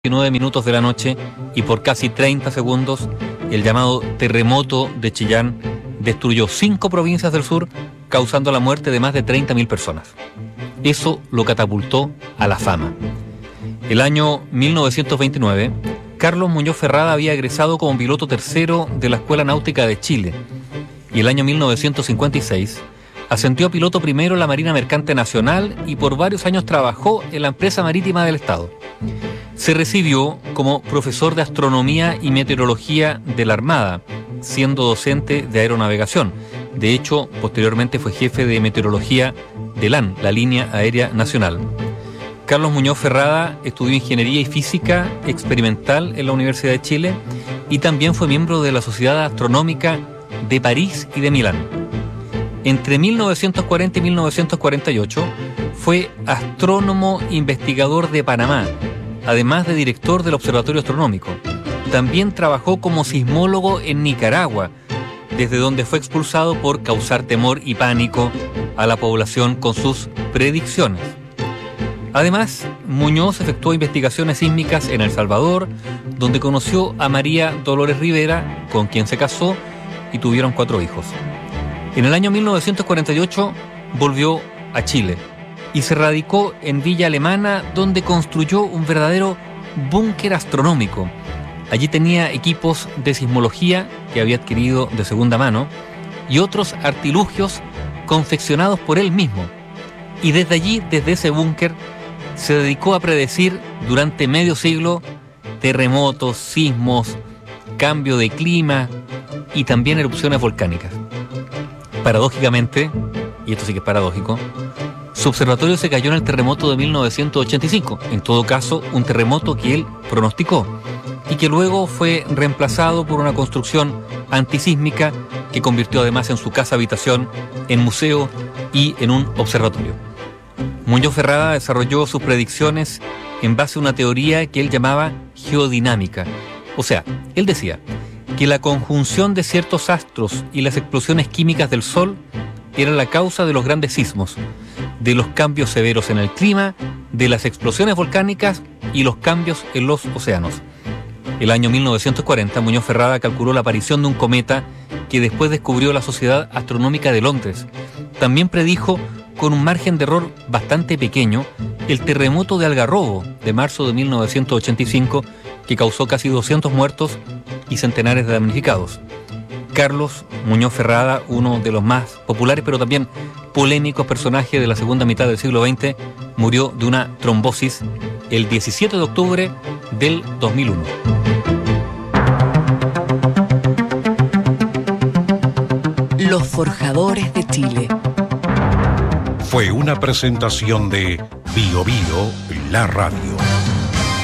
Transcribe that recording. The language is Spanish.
9 minutos de la noche y por casi 30 segundos el llamado terremoto de Chillán destruyó 5 provincias del sur, causando la muerte de más de 30.000 personas. Eso lo catapultó a la fama. El año 1929, Carlos Muñoz Ferrada había egresado como piloto tercero de la Escuela Náutica de Chile y el año 1956 ascendió a piloto primero en la Marina Mercante Nacional y por varios años trabajó en la empresa marítima del Estado. Se recibió como profesor de astronomía y meteorología de la Armada, siendo docente de aeronavegación. De hecho, posteriormente fue jefe de meteorología de LAN, la Línea Aérea Nacional. Carlos Muñoz Ferrada estudió Ingeniería y Física Experimental en la Universidad de Chile y también fue miembro de la Sociedad Astronómica de París y de Milán. Entre 1940 y 1948 fue astrónomo investigador de Panamá, además de director del Observatorio Astronómico. También trabajó como sismólogo en Nicaragua, desde donde fue expulsado por causar temor y pánico a la población con sus predicciones. Además, Muñoz efectuó investigaciones sísmicas en El Salvador, donde conoció a María Dolores Rivera, con quien se casó y tuvieron 4 hijos. En el año 1948 volvió a Chile y se radicó en Villa Alemana, donde construyó un verdadero búnker astronómico. Allí tenía equipos de sismología que había adquirido de segunda mano y otros artilugios confeccionados por él mismo. Y desde allí, desde ese búnker, se dedicó a predecir durante medio siglo terremotos, sismos, cambio de clima y también erupciones volcánicas. Paradójicamente, y esto sí que es paradójico, su observatorio se cayó en el terremoto de 1985, en todo caso un terremoto que él pronosticó y que luego fue reemplazado por una construcción antisísmica que convirtió además en su casa habitación, en museo y en un observatorio. Muñoz Ferrada desarrolló sus predicciones en base a una teoría que él llamaba geodinámica. O sea, él decía que la conjunción de ciertos astros y las explosiones químicas del Sol era la causa de los grandes sismos, de los cambios severos en el clima, de las explosiones volcánicas y los cambios en los océanos. El año 1940, Muñoz Ferrada calculó la aparición de un cometa que después descubrió la Sociedad Astronómica de Londres. También predijo, con un margen de error bastante pequeño, el terremoto de Algarrobo de marzo de 1985, que causó casi 200 muertos y centenares de damnificados. Carlos Muñoz Ferrada, uno de los más populares pero también polémicos personajes de la segunda mitad del siglo XX, murió de una trombosis el 17 de octubre del 2001. Los Forjadores de Chile. Fue una presentación de Bio Bio, la radio.